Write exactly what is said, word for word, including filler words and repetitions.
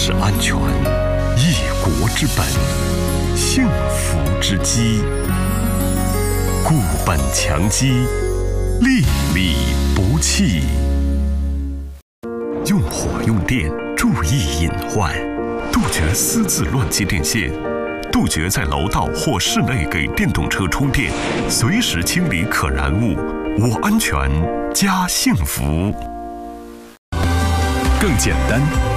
是安全，一国之本，幸福之基。固本强基，粒粒不弃。用火用电，注意隐患，杜绝私自乱接电线，杜绝在楼道或室内给电动车充电，随时清理可燃物。我安全加幸福。 更简单、